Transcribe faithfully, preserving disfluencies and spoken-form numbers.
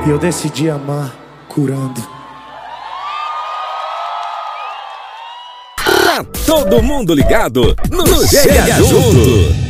E eu decidi amar curando. Tá todo mundo ligado no Chega Junto.